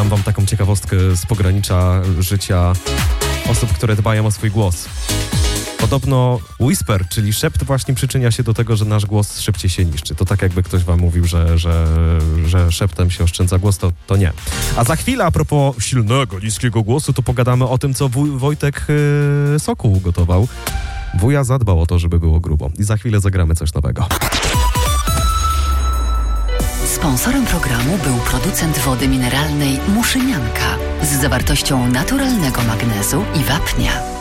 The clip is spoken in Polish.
Dam wam taką ciekawostkę z pogranicza życia osób, które dbają o swój głos. Podobno whisper, czyli szept, właśnie przyczynia się do tego, że nasz głos szybciej się niszczy. To tak jakby ktoś wam mówił, że szeptem się oszczędza głos, to nie. A za chwilę, a propos silnego, niskiego głosu, to pogadamy o tym, co Wojtek Sokół ugotował. Wuja zadbał o to, żeby było grubo. I za chwilę zagramy coś nowego. Sponsorem programu był producent wody mineralnej Muszynianka z zawartością naturalnego magnezu i wapnia.